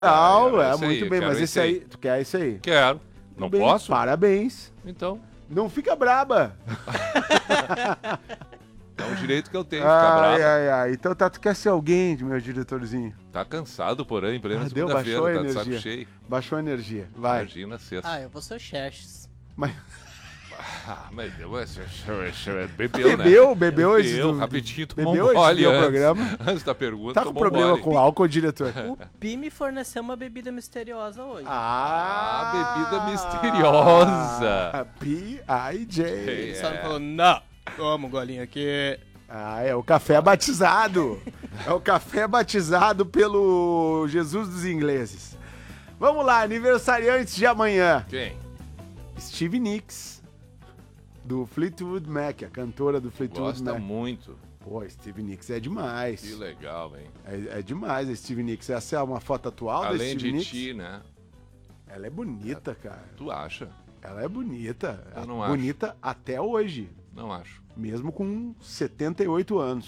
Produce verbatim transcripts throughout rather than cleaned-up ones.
Não, Ah, é esse muito aí, bem, quero mas esse esse aí, tu quer esse aí? Quero. Não Bem, posso? Parabéns. Então, Não fica braba. é um direito que eu tenho, ficar Ai, bravo. ai, ai. Então tá, tu quer ser alguém, meu diretorzinho? Tá cansado, porém, em plena Ah, deu, baixou segunda-feira, a tá de saco energia. cheio. Baixou a energia. Vai. Imagina sexta. Ah, eu vou ser o Xerxes. Mas... Ah, mas deu, bebeu, né? Bebeu, bebeu esse Bebeu, do- rapidinho, tomou bebeu um esse gole do antes. programa. Antes da pergunta, Tá com tomou um problema gole. com álcool, diretor? O Pi me forneceu uma bebida misteriosa hoje. Ah, Ah, bebida misteriosa. P I J. Ele só me falou, não, toma um golinho aqui. Ah, é o café batizado. É o café batizado pelo Jesus dos ingleses. Vamos lá, aniversariantes de amanhã. Quem? Stevie Nicks, do Fleetwood Mac, a cantora do Fleetwood Gosta Mac. muito. Pô, Stevie Nicks é demais. Que legal, hein? É, é demais a Stevie Nicks. Essa é uma foto atual da Além Stevie de Nicks. ti, né? Ela é bonita, cara. Tu acha? Ela é bonita. Eu não bonita até hoje, Não acho. mesmo com setenta e oito anos.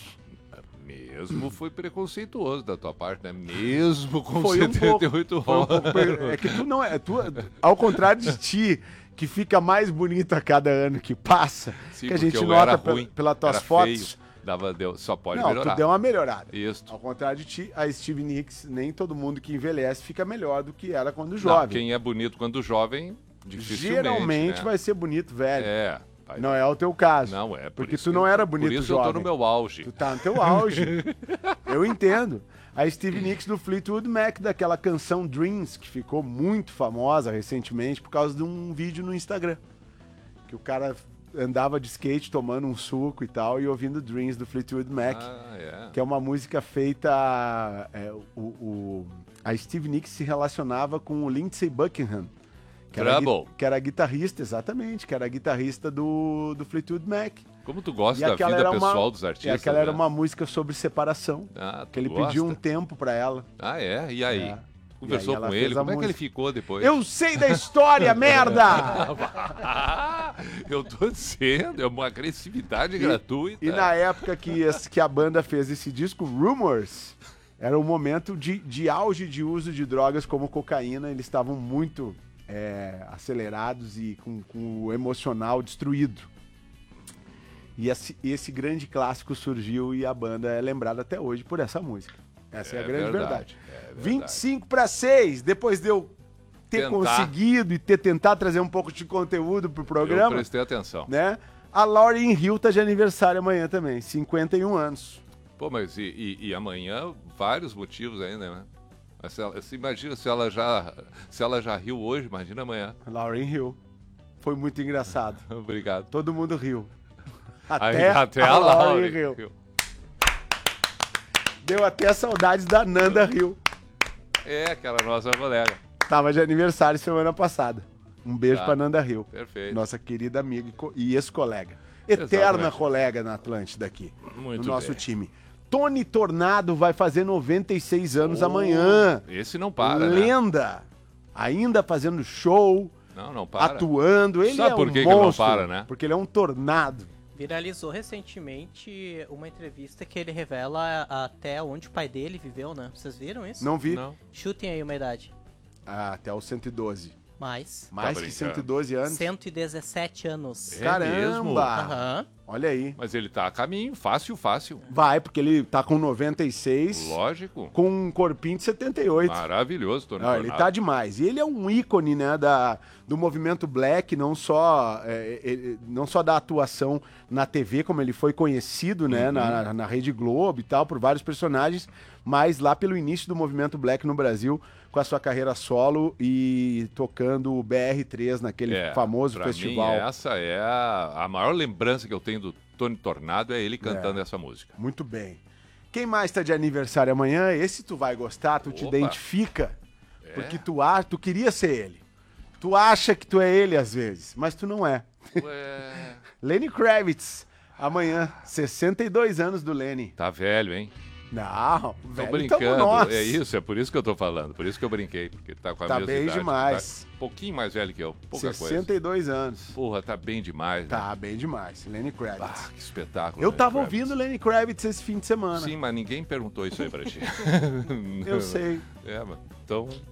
Mesmo foi preconceituoso da tua parte, né? Mesmo com Foi um setenta e oito pouco, foi um pouco anos. per- É que tu não é. Tu, ao contrário de ti, que fica mais bonita a cada ano que passa, Sim, que a porque gente eu nota era pe- ruim, pelas tuas era fotos. feio, dava, deu, só pode Não, melhorar. tu deu uma melhorada. Isso. Ao contrário de ti, a Stevie Nicks, nem todo mundo que envelhece fica melhor do que era quando Não, jovem. quem é bonito quando jovem, dificilmente, Geralmente né? vai ser bonito, velho. É. vai- Não é o teu caso. Não é. por Porque isso tu que não eu- era bonito Por isso jovem. eu tô no meu auge. Tu tá no teu auge. Eu entendo. A Stevie Nicks do Fleetwood Mac, daquela canção Dreams, que ficou muito famosa recentemente por causa de um vídeo no Instagram. Que o cara andava de skate tomando um suco e tal e ouvindo Dreams do Fleetwood Mac. Ah, é. Que é uma música feita... é, o, o- a Stevie Nicks se relacionava com o Lindsey Buckingham. Que era, gui- Trouble. que era guitarrista, exatamente. Que era guitarrista do, do Fleetwood Mac. Como tu gosta E da aquela vida era uma- pessoal dos E artistas, aquela era né? uma música sobre separação. Ah, tu Que ele gosta? pediu um tempo pra ela. Ah, é? E aí? É. Conversou E aí ela com fez ele? a Como é que ele música. ficou depois? Eu sei da história, merda! Ah, eu tô dizendo, é uma agressividade gratuita. E na época que, esse- que a banda fez esse disco, Rumors, era um momento de, de auge de uso de drogas como cocaína. Eles estavam muito é, acelerados e com, com o emocional destruído. E esse, esse grande clássico surgiu e a banda é lembrada até hoje por essa música. Essa é, a grande verdade. é verdade. vinte e cinco para seis, depois de eu ter Tentar. conseguido e ter tentado trazer um pouco de conteúdo pro Eu programa, prestei atenção. né? A Lauryn Hill tá de aniversário amanhã também, cinquenta e um anos. Pô, mas e, e- e amanhã, vários motivos ainda, né? Mas se ela- se imagina se ela já se ela já riu hoje, imagina amanhã. Lauryn Hill. Foi muito engraçado. Obrigado. Todo mundo riu. Aí, Até, até a a Lauryn Laura. Hill. Deu até saudades da Nanda Hill. É, aquela nossa colega. Tava de aniversário semana passada. Um beijo Tá. pra Nanda Hill. Perfeito. Nossa querida amiga e co- e ex-colega. Eterna Exatamente. colega na Atlântida aqui. Muito no nosso bem. time. Tony Tornado vai fazer noventa e seis anos Oh, amanhã. Esse não para, né? Lenda. Ainda fazendo show, Não, não para. atuando. Ele Sabe é por um que que ele não monstro, para, né? Porque ele é um tornado. Viralizou recentemente uma entrevista que ele revela até onde o pai dele viveu, né? Vocês viram isso? Não vi. Não. Chutem aí uma idade. Ah, até os cento e doze. Mais. Mais que brincando. cento e doze anos. cento e dezessete anos. É Caramba! mesmo? Aham. Olha aí. Mas ele tá a caminho, fácil, fácil. Vai, porque ele tá com noventa e seis, Lógico. com um corpinho de setenta e oito. Maravilhoso, Tony Não, ele Tornado. tá demais. E ele é um ícone, né, da, do movimento black, não só, é, ele- não só da atuação na T V, como ele foi conhecido, né, na, na, na Rede Globo e tal, por vários personagens, mas lá pelo início do movimento black no Brasil, com a sua carreira solo e tocando o B R três naquele É, famoso pra festival. Mim, essa é a, a maior lembrança que eu tenho do Tony Tornado, é ele cantando essa música. Muito bem. Quem mais tá de aniversário amanhã? Esse tu vai gostar, tu te Opa. identifica, É. porque tu, acha, tu queria ser ele. Tu acha que tu é ele às vezes, mas tu não é. Ué, Lenny Kravitz, amanhã, sessenta e dois anos do Lenny. tá velho, hein? Não, Tô velho, brincando, tamo nós. é isso, é por isso que eu tô falando, por isso que eu brinquei, porque tá com a Tá mesma bem idade, demais. tá um pouquinho mais velho que eu, pouca sessenta e dois coisa. anos. Porra, tá bem demais, né? Tá bem demais. Lenny Kravitz. Ah, que espetáculo. Eu Lenny tava Kravitz. ouvindo Lenny Kravitz esse fim de semana. Sim, mas ninguém perguntou isso aí pra ti. Eu sei. É, mano. Então,